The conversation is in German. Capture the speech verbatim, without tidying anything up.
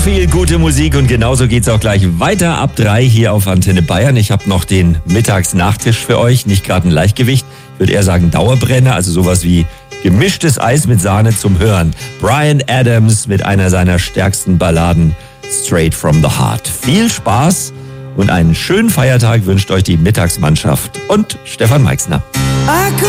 viel gute Musik und genauso geht's auch gleich weiter ab drei hier auf Antenne Bayern. Ich habe noch den Mittagsnachtisch für euch, nicht gerade ein Leichtgewicht, ich würde eher sagen Dauerbrenner, also sowas wie gemischtes Eis mit Sahne zum Hören. Bryan Adams mit einer seiner stärksten Balladen, Straight from the Heart. Viel Spaß und einen schönen Feiertag wünscht euch die Mittagsmannschaft und Stefan Meixner.